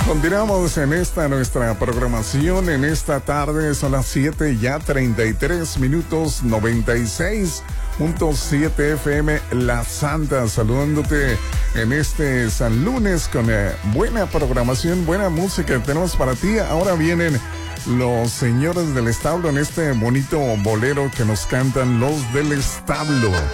Continuamos en esta nuestra programación en esta tarde, son las 7 ya 33 minutos, 96.7 FM La Santa, saludándote en este San Lunes con buena programación, buena música que tenemos para ti. Ahora vienen los señores del establo en este bonito bolero que nos cantan los del establo.